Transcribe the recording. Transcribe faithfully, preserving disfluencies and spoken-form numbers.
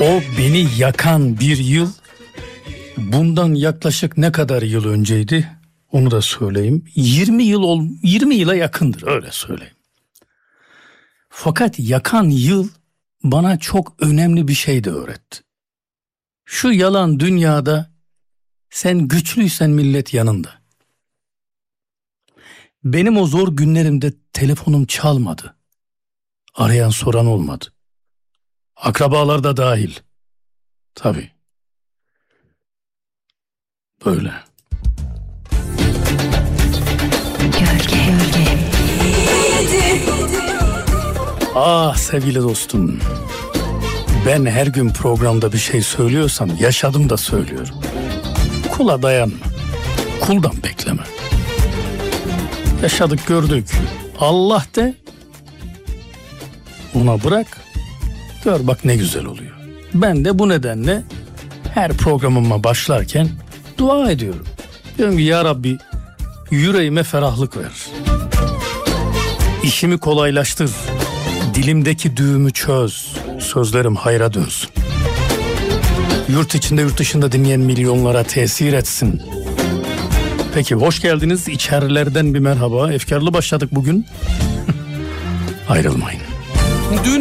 O beni yakan bir yıl bundan yaklaşık ne kadar yıl önceydi onu da söyleyeyim. yirmi yıl ol, yirmi yıla yakındır, öyle söyleyeyim. Fakat yakan yıl bana çok önemli bir şey de öğretti. Şu yalan dünyada sen güçlüysen millet yanında. Benim o zor günlerimde telefonum çalmadı. Arayan soran olmadı. Akrabalar da dahil. Tabii. Böyle. Gölge, gölge. Ah sevgili dostum. Ben her gün programda bir şey söylüyorsam yaşadım da söylüyorum. Kula dayanma. Kuldan bekleme. Yaşadık gördük. Allah de. Ona bırak. Gör bak ne güzel oluyor. Ben de bu nedenle her programıma başlarken dua ediyorum. Diyorum ki ya Rabbi yüreğime ferahlık ver. İşimi kolaylaştır. Dilimdeki düğümü çöz. Sözlerim hayra dönsün. Yurt içinde yurt dışında dinleyen milyonlara tesir etsin. Peki hoş geldiniz. İçerilerden bir merhaba. Efkarlı başladık bugün. Ayrılmayın. Dün